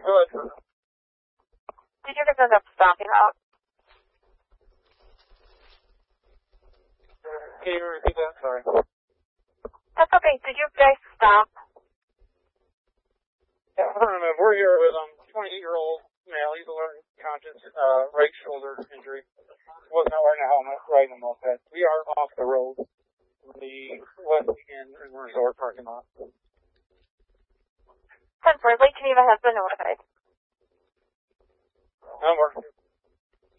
Good. Did you guys end up stopping out? Can you repeat that? Sorry. That's okay. Did you guys stop? Yeah, I don't remember. We're here with 28-year-old male. He's unconscious, right shoulder injury. Was not wearing a helmet, riding a moped. We are off the road in the West Inn Resort parking lot. 10-4, Lake Geneva has been notified. I'm working.